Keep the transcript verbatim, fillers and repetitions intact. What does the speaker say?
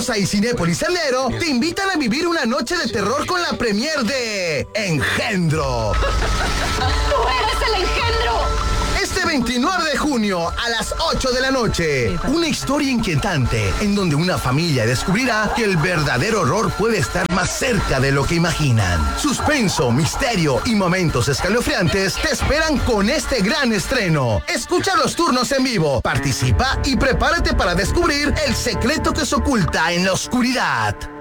Cineposa y Cinépolis Sendero te invitan a vivir una noche de terror con la premier de Engendro. ¡Tú eres el engendro! Este veintinueve de junio a las ocho de la noche, una historia inquietante en donde una familia descubrirá que el verdadero horror puede estar más cerca de lo que imaginan. Suspenso, misterio y momentos escalofriantes te esperan con este gran estreno. Escucha los turnos en vivo, participa y prepárate para descubrir el secreto que se oculta en la oscuridad.